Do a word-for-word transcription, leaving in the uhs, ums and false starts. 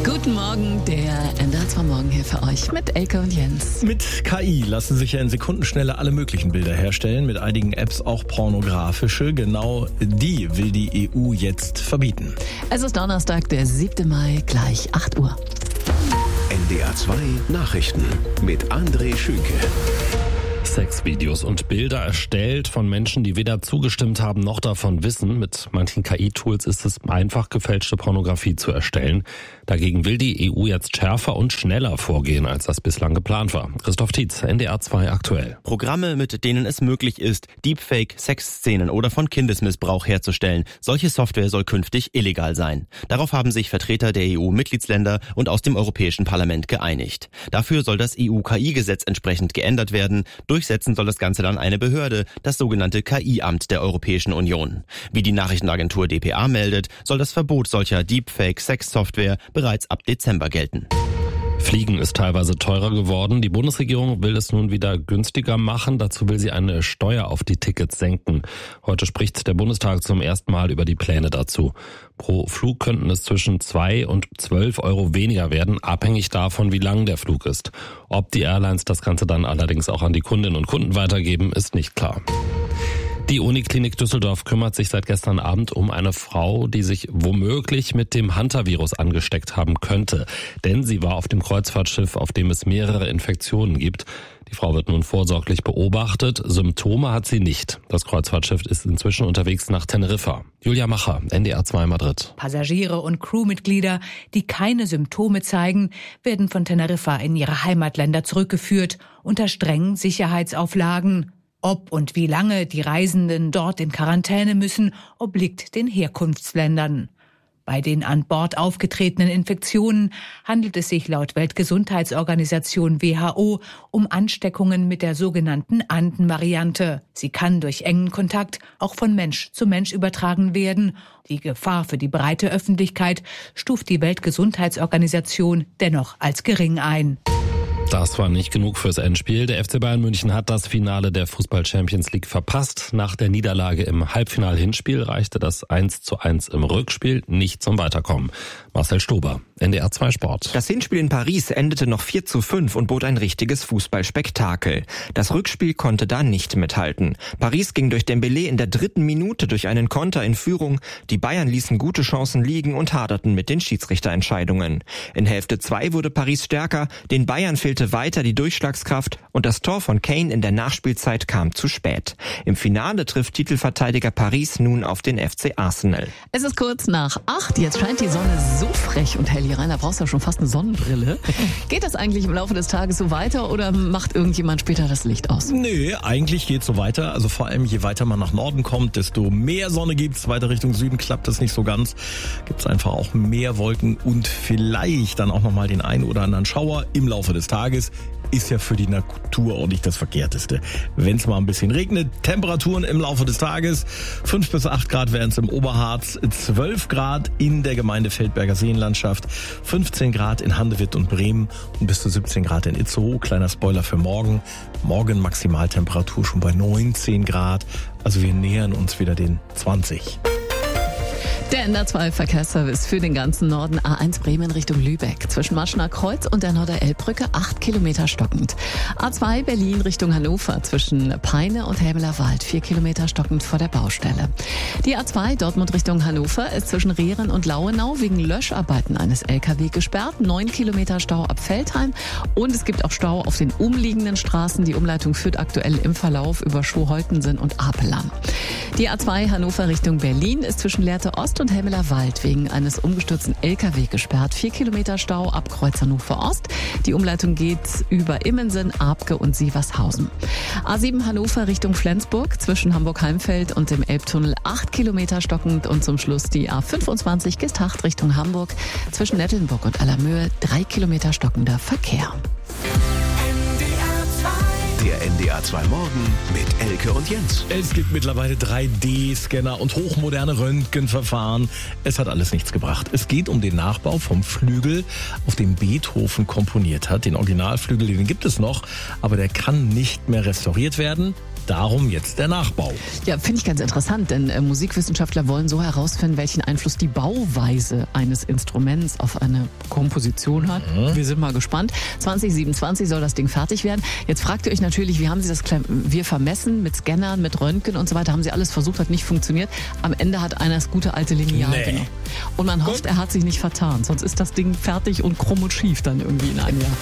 Guten Morgen, der N D R zwei Morgen hier für euch mit Elke und Jens. Mit K I lassen sich ja in Sekundenschnelle alle möglichen Bilder herstellen, mit einigen Apps auch pornografische. Genau die will die E U jetzt verbieten. Es ist Donnerstag, der siebte Mai, gleich acht Uhr. N D R zwei Nachrichten mit André Schünke. Sexvideos und Bilder erstellt von Menschen, die weder zugestimmt haben noch davon wissen. Mit manchen K I-Tools ist es einfach, gefälschte Pornografie zu erstellen. Dagegen will die E U jetzt schärfer und schneller vorgehen, als das bislang geplant war. Christoph Tietz, N D R zwei aktuell. Programme, mit denen es möglich ist, Deepfake, Sexszenen oder von Kindesmissbrauch herzustellen. Solche Software soll künftig illegal sein. Darauf haben sich Vertreter der E U-Mitgliedsländer und aus dem Europäischen Parlament geeinigt. Dafür soll das E U-K I-Gesetz entsprechend geändert werden. Durchsetzen soll das Ganze dann eine Behörde, das sogenannte K I-Amt der Europäischen Union. Wie die Nachrichtenagentur D P A meldet, soll das Verbot solcher Deepfake-Sex-Software bereits ab Dezember gelten. Fliegen ist teilweise teurer geworden. Die Bundesregierung will es nun wieder günstiger machen. Dazu will sie eine Steuer auf die Tickets senken. Heute spricht der Bundestag zum ersten Mal über die Pläne dazu. Pro Flug könnten es zwischen zwei und zwölf Euro weniger werden, abhängig davon, wie lang der Flug ist. Ob die Airlines das Ganze dann allerdings auch an die Kundinnen und Kunden weitergeben, ist nicht klar. Die Uniklinik Düsseldorf kümmert sich seit gestern Abend um eine Frau, die sich womöglich mit dem Hantavirus angesteckt haben könnte. Denn sie war auf dem Kreuzfahrtschiff, auf dem es mehrere Infektionen gibt. Die Frau wird nun vorsorglich beobachtet. Symptome hat sie nicht. Das Kreuzfahrtschiff ist inzwischen unterwegs nach Teneriffa. Julia Macher, N D R zwei Madrid. Passagiere und Crewmitglieder, die keine Symptome zeigen, werden von Teneriffa in ihre Heimatländer zurückgeführt, unter strengen Sicherheitsauflagen. Ob und wie lange die Reisenden dort in Quarantäne müssen, obliegt den Herkunftsländern. Bei den an Bord aufgetretenen Infektionen handelt es sich laut Weltgesundheitsorganisation W H O um Ansteckungen mit der sogenannten Anden-Variante. Sie kann durch engen Kontakt auch von Mensch zu Mensch übertragen werden. Die Gefahr für die breite Öffentlichkeit stuft die Weltgesundheitsorganisation dennoch als gering ein. Das war nicht genug fürs Endspiel. Der F C Bayern München hat das Finale der Fußball-Champions League verpasst. Nach der Niederlage im Halbfinal-Hinspiel reichte das eins zu eins im Rückspiel nicht zum Weiterkommen. Marcel Stober, N D R zwei Sport. Das Hinspiel in Paris endete noch vier zu fünf und bot ein richtiges Fußballspektakel. Das Rückspiel konnte da nicht mithalten. Paris ging durch Dembélé in der dritten Minute durch einen Konter in Führung. Die Bayern ließen gute Chancen liegen und haderten mit den Schiedsrichterentscheidungen. In Hälfte zwei wurde Paris stärker, den Bayern fehlte weiter die Durchschlagskraft und das Tor von Kane in der Nachspielzeit kam zu spät. Im Finale trifft Titelverteidiger Paris nun auf den F C Arsenal. Es ist kurz nach acht, jetzt scheint die Sonne so frech und hell hier rein, da brauchst du ja schon fast eine Sonnenbrille. Geht das eigentlich im Laufe des Tages so weiter oder macht irgendjemand später das Licht aus? Nee, eigentlich geht's so weiter. Also vor allem, je weiter man nach Norden kommt, desto mehr Sonne gibt's. Weiter Richtung Süden klappt das nicht so ganz. Gibt's einfach auch mehr Wolken und vielleicht dann auch nochmal den einen oder anderen Schauer im Laufe des Tages. Ist ja für die Natur auch nicht das Verkehrteste. Wenn es mal ein bisschen regnet, Temperaturen im Laufe des Tages, fünf bis acht Grad wären es im Oberharz, zwölf Grad in der Gemeinde Feldberger Seenlandschaft, fünfzehn Grad in Handewitt und Bremen und bis zu siebzehn Grad in Itzehoe. Kleiner Spoiler für morgen. Morgen Maximaltemperatur schon bei neunzehn Grad. Also wir nähern uns wieder den zwanzig. Der N D R zwei Verkehrsservice für den ganzen Norden. A eins Bremen Richtung Lübeck. Zwischen Maschner Kreuz und der Norder-Elb-Brücke acht Kilometer stockend. A zwei Berlin Richtung Hannover. Zwischen Peine und Helmeler Wald vier Kilometer stockend vor der Baustelle. Die A zwei Dortmund Richtung Hannover ist zwischen Rehren und Lauenau wegen Löscharbeiten eines L K W gesperrt. neun Kilometer Stau ab Veltheim. Und es gibt auch Stau auf den umliegenden Straßen. Die Umleitung führt aktuell im Verlauf über Schuhholtensen und Apelang. Die A zwei Hannover Richtung Berlin ist zwischen Lehrte Ost und Helmeler Wald wegen eines umgestürzten L K W gesperrt. Vier Kilometer Stau ab Kreuz Hannover Ost. Die Umleitung geht über Immensen, Abke und Sievershausen. A sieben Hannover Richtung Flensburg zwischen Hamburg-Heimfeld und dem Elbtunnel acht Kilometer stockend und zum Schluss die A fünfundzwanzig Gestacht Richtung Hamburg zwischen Nettelnburg und Allermöhe drei Kilometer stockender Verkehr. Der N D R zwei Morgen mit Elke und Jens. Es gibt mittlerweile drei D Scanner und hochmoderne Röntgenverfahren. Es hat alles nichts gebracht. Es geht um den Nachbau vom Flügel, auf dem Beethoven komponiert hat. Den Originalflügel, den gibt es noch, aber der kann nicht mehr restauriert werden. darum jetzt der Nachbau. Ja, finde ich ganz interessant, denn äh, Musikwissenschaftler wollen so herausfinden, welchen Einfluss die Bauweise eines Instruments auf eine Komposition hat. Mhm. Wir sind mal gespannt. zwanzig siebenundzwanzig soll das Ding fertig werden. Jetzt fragt ihr euch natürlich, wie haben Sie das Klavier vermessen? Mit Scannern, mit Röntgen und so weiter. Haben Sie alles versucht, hat nicht funktioniert. Am Ende hat einer das gute alte Lineal nee. genommen. Und man hofft, er hat sich nicht vertan. Sonst ist das Ding fertig und krumm und schief dann irgendwie in einem Jahr.